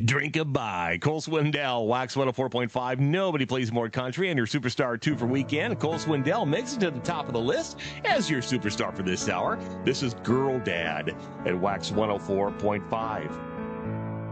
Drink a bye. Cole Swindell, Wax 104.5. Nobody plays more country. And your superstar 2 for weekend. Cole Swindell makes it to the top of the list as your superstar for this hour. This is Girl Dad at Wax 104.5.